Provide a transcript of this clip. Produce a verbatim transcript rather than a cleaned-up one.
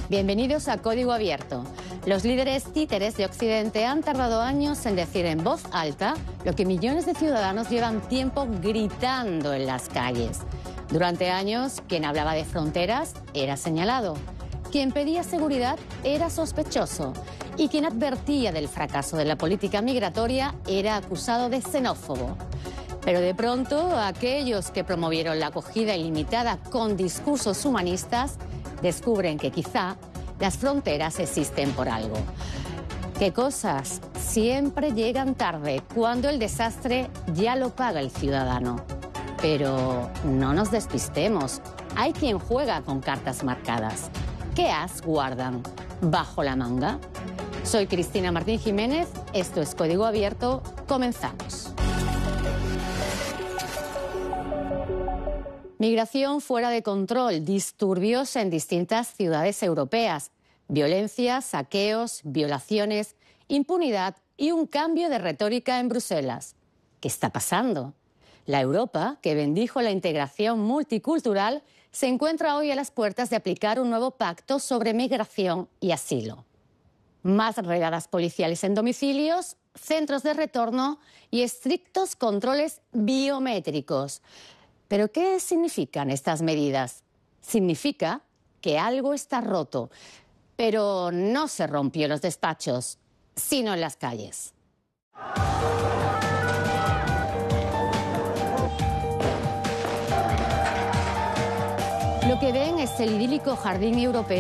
Bienvenidos a Código Abierto. Los líderes títeres de Occidente han tardado años en decir en voz alta lo que millones de ciudadanos llevan tiempo gritando en las calles. Durante años, quien hablaba de fronteras era señalado. Quien pedía seguridad era sospechoso. Y quien advertía del fracaso de la política migratoria era acusado de xenófobo. Pero de pronto, aquellos que promovieron la acogida ilimitada con discursos humanistas descubren que quizá las fronteras existen por algo. ¿Qué cosas? Siempre llegan tarde, cuando el desastre ya lo paga el ciudadano. Pero no nos despistemos. Hay quien juega con cartas marcadas. ¿Qué as guardan bajo la manga? Soy Cristina Martín Jiménez, esto es Código Abierto, comenzamos. Migración fuera de control, disturbios en distintas ciudades europeas, violencia, saqueos, violaciones, impunidad y un cambio de retórica en Bruselas. ¿Qué está pasando? La Europa, que bendijo la integración multicultural, se encuentra hoy a las puertas de aplicar un nuevo pacto sobre migración y asilo. Más redadas policiales en domicilios, centros de retorno y estrictos controles biométricos. ¿Pero qué significan estas medidas? Significa que algo está roto, pero no se rompió en los despachos, sino en las calles. Lo que ven es el idílico jardín europeo